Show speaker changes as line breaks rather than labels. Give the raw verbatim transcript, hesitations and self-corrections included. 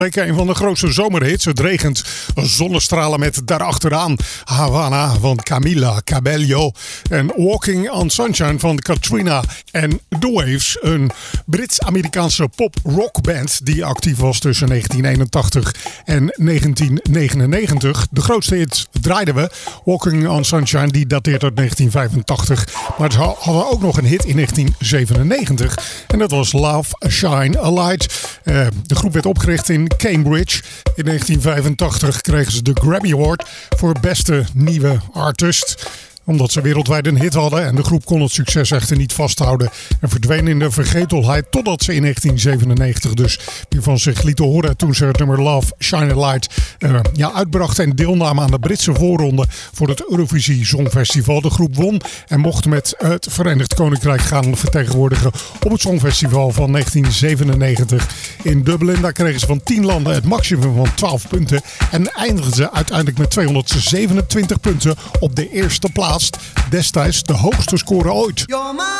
Een van de grootste zomerhits. Het regent zonnestralen met daarachteraan Havana van Camila Cabello. En Walking on Sunshine van Katrina en The Waves. Een Brits-Amerikaanse pop-rockband die actief was tussen negentien eenentachtig en negentien negenennegentig. De grootste hit draaiden we. Walking on Sunshine, die dateert uit negentien vijfentachtig. Maar ze hadden ook nog een hit in negentien zevenennegentig. En dat was Love Shine a Light. Uh, de groep werd opgericht in Cambridge. In negentien vijfentachtig kregen ze de Grammy Award voor beste nieuwe artist. Omdat ze wereldwijd een hit hadden en de groep kon het succes echter niet vasthouden. En verdween in de vergetelheid totdat ze in negentien zevenennegentig dus weer van zich lieten horen. Toen ze het nummer Love Shine a Light uh, ja, uitbrachten en deelnamen aan de Britse voorronde voor het Eurovisie Songfestival. De groep won en mocht met het Verenigd Koninkrijk gaan vertegenwoordigen op het Songfestival van negentien zevenennegentig in Dublin. Daar kregen ze van tien landen het maximum van twaalf punten en eindigden ze uiteindelijk met tweehonderdzevenentwintig punten op de eerste plaats. Destijds de hoogste score ooit.